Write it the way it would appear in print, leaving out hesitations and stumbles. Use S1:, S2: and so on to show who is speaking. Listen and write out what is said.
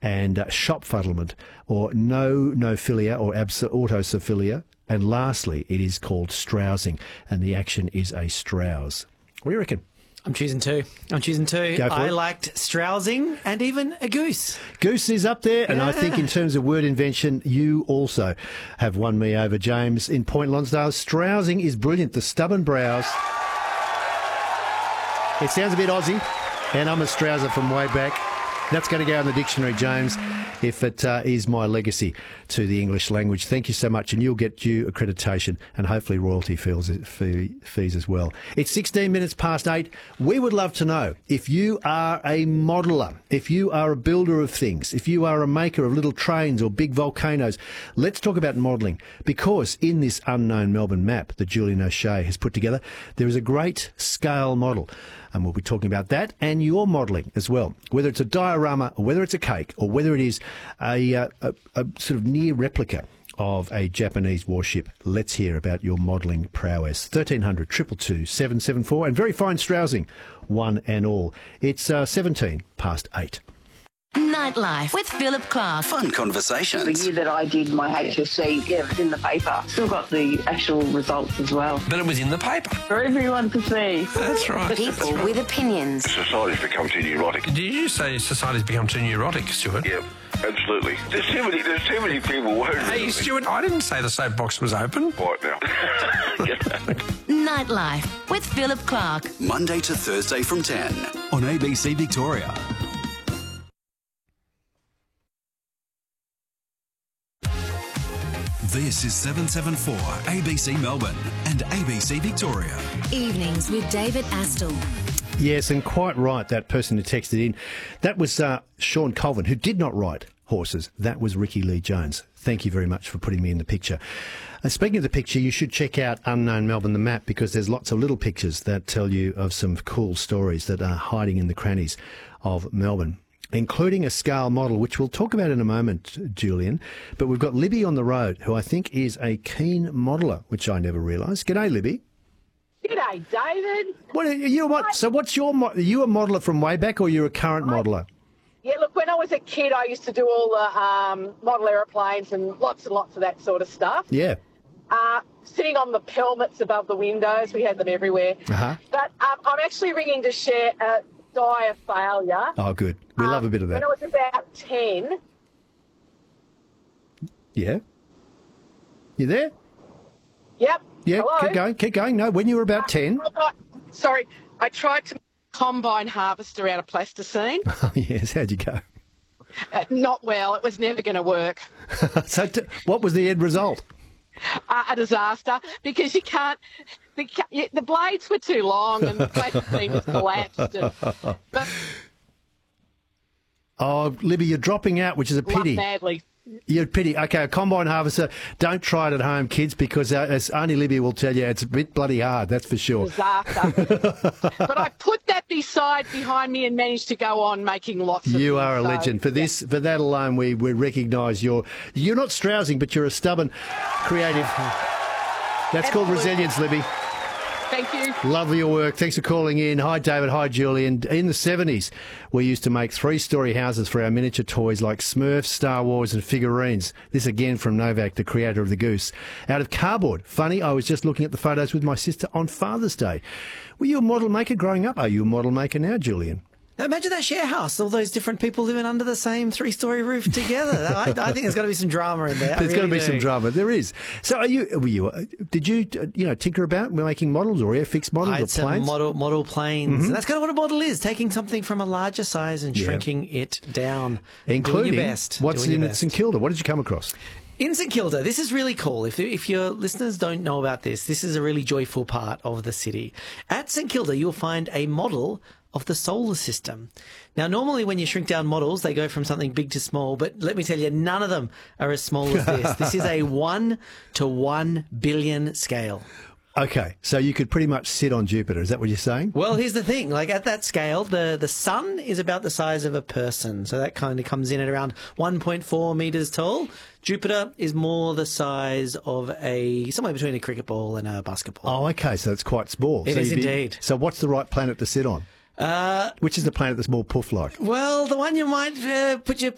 S1: and shop fuddlement, or no-philia or autosophilia. And lastly, it is called strowsing, and the action is a strowse. What do you reckon?
S2: I'm choosing two.
S1: Go for
S2: I
S1: it.
S2: liked strowsing and even a goose.
S1: Goose is up there, and I think in terms of word invention, you also have won me over, James, in Point Lonsdale. Strowsing is brilliant. The stubborn brows. It sounds a bit Aussie, and I'm a strouser from way back. That's going to go in the dictionary, James, if it is my legacy to the English language. Thank you so much, and you'll get due accreditation and hopefully royalty fees as well. It's 16 minutes past 8. We would love to know if you are a modeller, if you are a builder of things, if you are a maker of little trains or big volcanoes. Let's talk about modelling, because in this unknown Melbourne map that Julian O'Shea has put together, there is a great scale model. And we'll be talking about that and your modelling as well, whether it's a diorama or whether it's a cake or whether it is a sort of near replica of a Japanese warship. Let's hear about your modelling prowess. 1300 222 774 and very fine strowsing, one and all. It's 17 past 8.
S3: Nightlife with Philip Clark.
S4: Fun conversations.
S5: The year that I did my HSC, it was in the paper. Still got the actual results as well.
S6: But it was in the paper.
S5: For everyone to see.
S6: That's right.
S3: People with opinions.
S7: Society's become too neurotic.
S6: Did you say society's become too neurotic, Stuart?
S7: Yep, absolutely. There's too many people worried.
S6: Hey, Stuart, I didn't say the soapbox was open.
S7: Right now.
S3: Nightlife with Philip Clark.
S4: Monday to Thursday from 10 on ABC Victoria. This is 774 ABC Melbourne and ABC Victoria.
S3: Evenings with David Astle.
S1: Yes, and quite right, that person who texted in. That was Sean Colvin, who did not ride horses. That was Ricky Lee Jones. Thank you very much for putting me in the picture. Speaking of the picture, you should check out Unknown Melbourne, the map, because there's lots of little pictures that tell you of some cool stories that are hiding in the crannies of Melbourne, including a scale model, which we'll talk about in a moment, Julian. But we've got Libby on the road, who I think is a keen modeller, which I never realised. G'day, Libby.
S8: G'day, David.
S1: So what's your... Are you a modeller from way back, or you're a current modeller?
S8: Yeah, look, when I was a kid, I used to do all the model aeroplanes and lots of that sort of stuff.
S1: Yeah.
S8: Sitting on the pelmets above the windows, we had them everywhere.
S1: Uh-huh.
S8: But I'm actually ringing to share a dire failure.
S1: Oh, good. We love a bit of that.
S8: When I was about 10.
S1: Yeah. You there?
S8: Yep.
S1: Yeah,
S8: Hello?
S1: keep going. No, when you were about 10.
S8: Sorry, I tried to combine harvester out of plasticine.
S1: Oh, yes. How'd you go?
S8: Not well. It was never going to work.
S1: So what was the end result?
S8: A disaster, because you can't... The blades were too long and the plasticine was collapsed.
S1: Oh, Libby, you're dropping out, which is a pity.
S8: Badly.
S1: You're a pity. Okay, a combine harvester, don't try it at home, kids, because as Auntie Libby will tell you, it's a bit bloody hard, that's for sure.
S8: Disaster. But I put that behind me and managed to go on making lots of
S1: You
S8: things,
S1: are a legend. For that alone, we recognise you're not strowsing, but you're a stubborn, creative. That's called resilience, Libby.
S8: Thank you.
S1: Love your work. Thanks for calling in. Hi, David. Hi, Julian. In the 70s, we used to make 3-storey houses for our miniature toys like Smurfs, Star Wars and figurines. This again from Novak, the creator of the Goose. Out of cardboard. Funny, I was just looking at the photos with my sister on Father's Day. Were you a model maker growing up? Are you a model maker now, Julian?
S2: Imagine that share house, all those different people living under the same 3-storey roof together. I think there's got to be some drama in there.
S1: There's got to be some drama. There is. So did you tinker about making models or airfix models or planes?
S2: Model planes. Mm-hmm. And that's kind of what a model is, taking something from a larger size and shrinking it down.
S1: Including
S2: doing your best.
S1: What's in St Kilda? What did you come across?
S2: In St Kilda, this is really cool. If your listeners don't know about this is a really joyful part of the city. At St Kilda, you'll find a model of the solar system. Now, normally when you shrink down models, they go from something big to small, but let me tell you, none of them are as small as this. This is a 1 to 1 billion scale.
S1: Okay, so you could pretty much sit on Jupiter. Is that what you're saying?
S2: Well, here's the thing. Like at that scale, the sun is about the size of a person. So that kind of comes in at around 1.4 metres tall. Jupiter is more the size of somewhere between a cricket ball and a basketball.
S1: Oh, okay, so it's quite small.
S2: It is indeed.
S1: So what's the right planet to sit on? Which is the planet that's more poof-like?
S2: Well, the one you might put your